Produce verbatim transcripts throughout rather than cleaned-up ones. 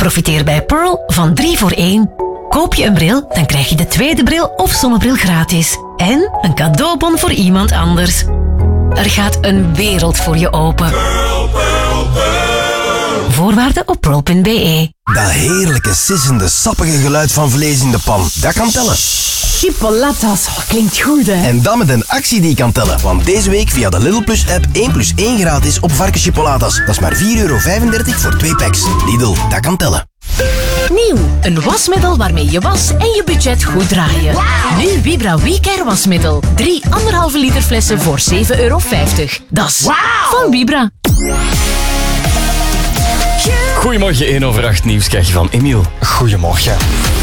Profiteer bij Pearl van drie voor één. Koop je een bril, dan krijg je de tweede bril of zonnebril gratis. En een cadeaubon voor iemand anders. Er gaat een wereld voor je open. Pearl, Pearl, Pearl. Voorwaarden op pearl punt b e. Dat heerlijke, sissende, sappige geluid van vlees in de pan, dat kan tellen. Chipolatas, oh, klinkt goed hè. En dan met een actie die kan tellen. Want deze week via de Lidl Plus app één plus één gratis op varkenschipolatas. Dat is maar vier euro vijfendertig voor twee packs. Lidl, dat kan tellen. Nieuw, een wasmiddel waarmee je was en je budget goed draaien. Wow. Nu Vibra WeCare wasmiddel. Drie anderhalve liter flessen voor zeven euro vijftig. Dat is wow. Van Vibra. Goedemorgen, één over acht nieuws krijg je van Emiel. Goedemorgen.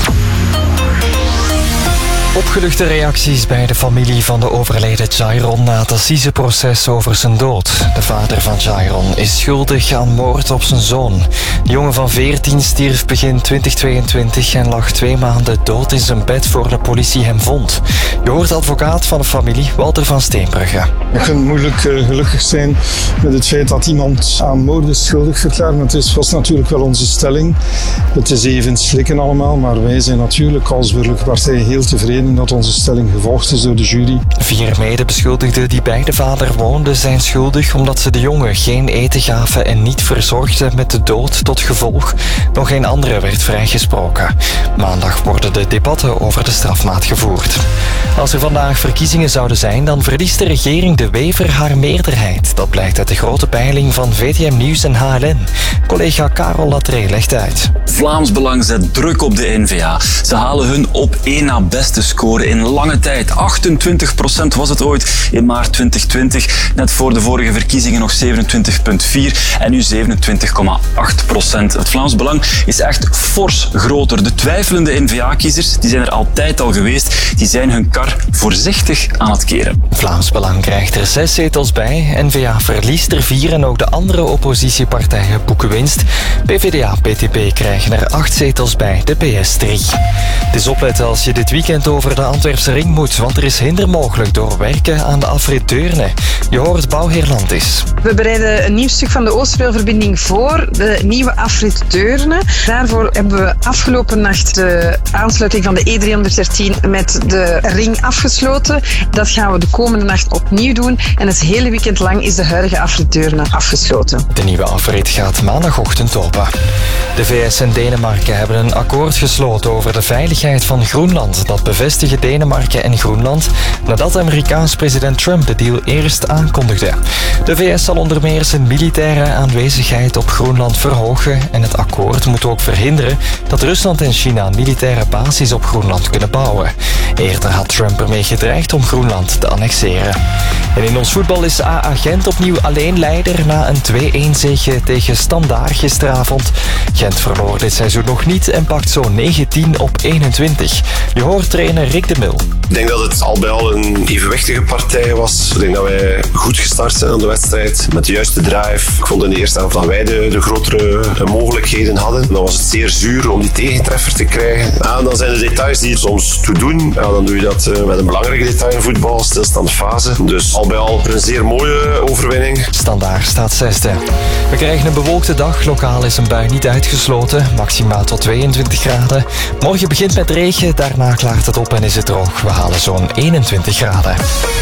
Opgeluchte reacties bij de familie van de overleden Jairon na het assiseproces over zijn dood. De vader van Jairon is schuldig aan moord op zijn zoon. De jongen van veertien stierf begin twintig tweeëntwintig en lag twee maanden dood in zijn bed voor de politie hem vond. Je hoort advocaat van de familie, Walter van Steenbrugge. Je kunt moeilijk uh, gelukkig zijn met het feit dat iemand aan moord is schuldig verklaard. Maar het was natuurlijk wel onze stelling. Het is even slikken allemaal, maar wij zijn natuurlijk als burgerlijke partij heel tevreden dat onze stelling gevolgd is door de jury. Vier medebeschuldigden die bij de vader woonden zijn schuldig omdat ze de jongen geen eten gaven en niet verzorgden met de dood tot gevolg. Nog geen andere werd vrijgesproken. Maandag worden de debatten over de strafmaat gevoerd. Als er vandaag verkiezingen zouden zijn, dan verliest de regering De Wever haar meerderheid. Dat blijkt uit de grote peiling van V T M Nieuws en H L N. Collega Karel Latree legt uit. Vlaams Belang zet druk op de N V A. Ze halen hun op één na beste score in lange tijd. achtentwintig procent was het ooit in maart twintig twintig. Net voor de vorige verkiezingen nog zevenentwintig komma vier en nu zevenentwintig komma acht procent. Het Vlaams Belang is echt fors groter. De twijfelende N V A-kiezers, die zijn er altijd al geweest, die zijn hun kar voorzichtig aan het keren. Vlaams Belang krijgt er zes zetels bij, N V A verliest er vier en ook de andere oppositiepartijen boeken winst. P V D A en P T P krijgen er acht zetels bij, de P S drie. Het is opletten als je dit weekend over de Antwerpse ring moet, want er is hinder mogelijk door werken aan de afrit Deurne. Je hoort Bouwheerlandis. We bereiden een nieuw stuk van de Oosterweelverbinding voor, de nieuwe afrit Deurne. Daarvoor hebben we afgelopen nacht de aansluiting van de E driehonderddertien met de ring afgesloten. Dat gaan we de komende nacht opnieuw doen en het hele weekend lang is de huidige afrit Deurne afgesloten. De nieuwe afrit gaat maandagochtend open. De V S en Denemarken hebben een akkoord gesloten over de veiligheid van Groenland. Dat bevestigen Denemarken en Groenland nadat Amerikaans president Trump de deal eerst aankondigde. De V S zal onder meer zijn militaire aanwezigheid op Groenland verhogen en het akkoord moet ook verhinderen dat Rusland en China militaire bases op Groenland kunnen bouwen. Eerder had Trump ermee gedreigd om Groenland te annexeren. En in ons voetbal is A A Gent opnieuw alleen leider na een twee-een zege tegen Standaard gisteravond. Gent verloor dit seizoen nog niet en pakt zo negentien op eenentwintig. Je hoort trainer Rick de Mil. Ik denk dat het al bij al een evenwichtige partij was. Ik denk dat wij goed gestart zijn aan de wedstrijd, met de juiste drive. Ik vond in de eerste helft dat wij de, de grotere mogelijkheden hadden. Dan was het zeer zuur om die tegentreffer te krijgen. En dan zijn de details die het soms toe doen. Ja, dan doe je dat met een belangrijk detail in voetbal, stilstaande fase. Dus al bij al een zeer mooie overwinning. Standaard staat zesde. We krijgen een bewolkte dag. Lokaal is een bui niet uitgesloten. Maximaal tot tweeëntwintig graden. Morgen begint met regen, daarna klaart het op en is het droog. We halen zo'n eenentwintig graden.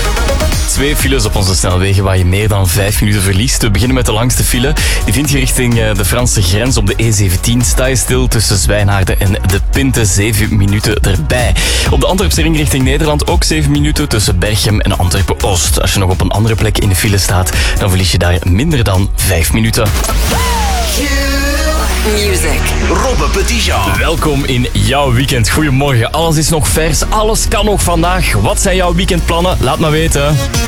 Twee files op onze snelwegen waar je meer dan vijf minuten verliest. We beginnen met de langste file. Die vind je richting de Franse grens op de E zeventien. Sta je stil tussen Zwijnaarden en De Pinte. Zeven minuten erbij. Op de Antwerpse ring richting Nederland ook zeven minuten tussen Berchem en Antwerpen-Oost. Als je nog op een andere plek in de file staat, dan verlies je daar minder dan vijf minuten. Music. Robbe Petitjean. Welkom in jouw weekend. Goedemorgen. Alles is nog vers. Alles kan nog vandaag. Wat zijn jouw weekendplannen? Laat maar weten.